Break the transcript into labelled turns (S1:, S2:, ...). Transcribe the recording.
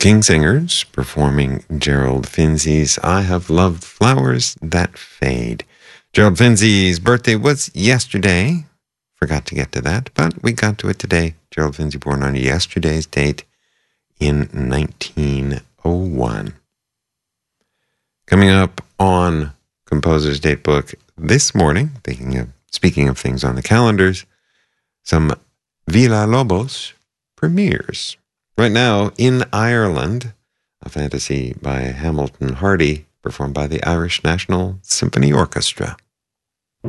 S1: King Singers performing Gerald Finzi's I Have Loved Flowers That Fade. Gerald Finzi's birthday was yesterday. Forgot to get to that, but we got to it today. Gerald Finzi born on yesterday's date in 1901. Coming up on Composer's Datebook this morning, speaking of things on the calendars, some Villa-Lobos premieres. Right now, In Ireland, a fantasy by Hamilton Hardy, performed by the Irish National Symphony Orchestra.